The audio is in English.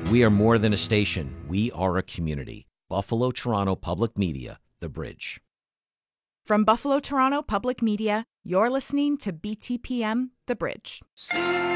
We are more than a station. We are a community. Buffalo Toronto Public Media, The Bridge. From Buffalo Toronto Public Media, you're listening to BTPM, The Bridge.